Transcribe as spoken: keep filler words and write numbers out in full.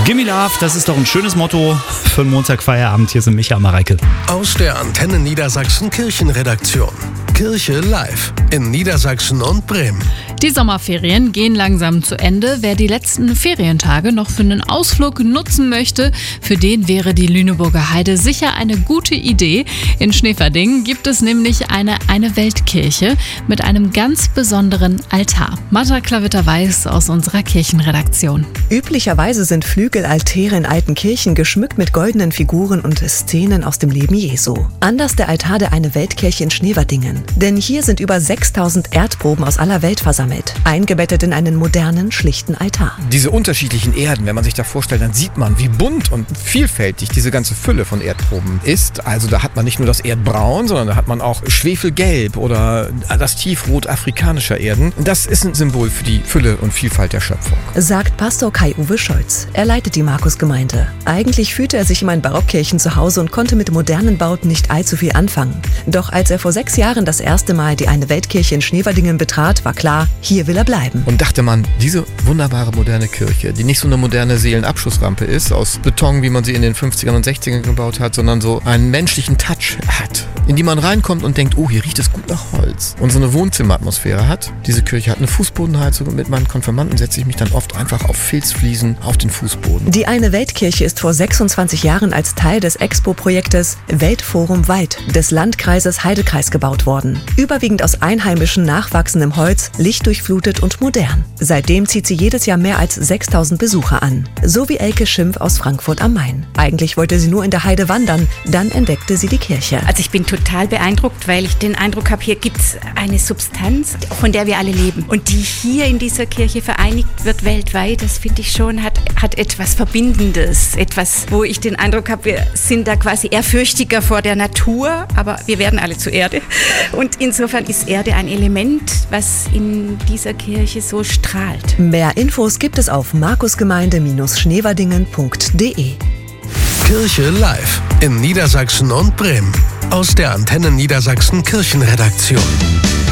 Gimme Love, das ist doch ein schönes Motto für einen Montagfeierabend. Hier sind Micha und Mareike. Aus der Antenne Niedersachsen Kirchenredaktion. Kirche live in Niedersachsen und Bremen. Die Sommerferien gehen langsam zu Ende. Wer die letzten Ferientage noch für einen Ausflug nutzen möchte, für den wäre die Lüneburger Heide sicher eine gute Idee. In Schneverding gibt es nämlich eine eine Weltkirche mit einem ganz besonderen Altar. Martha Klavitter-Weiß aus unserer Kirchenredaktion. Üblicherweise sind Flügelaltäre in alten Kirchen geschmückt mit goldenen Figuren und Szenen aus dem Leben Jesu. Anders der Altar der eine Weltkirche in Schneverdingen. Denn hier sind über sechstausend Erdproben aus aller Welt versammelt, eingebettet in einen modernen, schlichten Altar. Diese unterschiedlichen Erden, wenn man sich da vorstellt, dann sieht man, wie bunt und vielfältig diese ganze Fülle von Erdproben ist. Also da hat man nicht nur das Erdbraun, sondern da hat man auch Schwefelgelb oder das Tiefrot afrikanischer Erden. Das ist ein Symbol für die Fülle und Vielfalt der Schöpfung. Sagt Pastor Kai-Uwe Scholz. Er leitet die Markusgemeinde. Eigentlich fühlte er sich in meinen Barockkirchen zu Hause und konnte mit modernen Bauten nicht allzu viel anfangen. Doch als er vor sechs Jahren das erste Mal die eine Weltkirche in Schneverdingen betrat, war klar, hier will er bleiben. Und dachte man, diese wunderbare moderne Kirche, die nicht so eine moderne Seelenabschussrampe ist, aus Beton, wie man sie in den fünfzigern und sechzigern gebaut hat, sondern so einen menschlichen Touch hat, in die man reinkommt und denkt, oh, hier riecht es gut nach Holz. Und so eine Wohnzimmeratmosphäre hat. Diese Kirche hat eine Fußbodenheizung und mit meinen Konfirmanden setze ich mich dann oft einfach auf Filzfliesen auf den Fußboden. Die eine Weltkirche ist vor sechsundzwanzig Jahren als Teil des Expo-Projektes Weltforum Wald des Landkreises Heidekreis gebaut worden. Überwiegend aus einheimischem, nachwachsendem Holz, lichtdurchflutet und modern. Seitdem zieht sie jedes Jahr mehr als sechstausend Besucher an. So wie Elke Schimpf aus Frankfurt am Main. Eigentlich wollte sie nur in der Heide wandern, dann entdeckte sie die Kirche. Also ich bin total beeindruckt, weil ich den Eindruck habe, hier gibt es eine Substanz, von der wir alle leben. Und die hier in dieser Kirche vereinigt wird weltweit, das finde ich schon, hat, hat etwas Verbindendes. Etwas, wo ich den Eindruck habe, wir sind da quasi ehrfürchtiger vor der Natur, aber wir werden alle zu Erde. Und insofern ist Erde ein Element, was in dieser Kirche so strahlt. Mehr Infos gibt es auf markusgemeinde Schneverdingen punkt de. Kirche live in Niedersachsen und Bremen. Aus der Antenne Niedersachsen Kirchenredaktion.